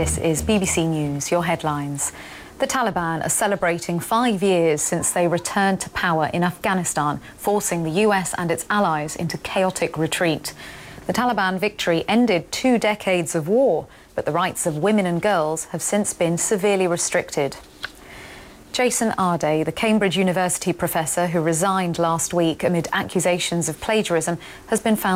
This is BBC News, your headlines. The Taliban are celebrating 5 years since they returned to power in Afghanistan, forcing the US and its allies into chaotic retreat. The Taliban victory ended 2 decades of war, but the rights of women and girls have since been severely restricted. Jason Arday, the Cambridge University professor who resigned last week amid accusations of plagiarism, has been found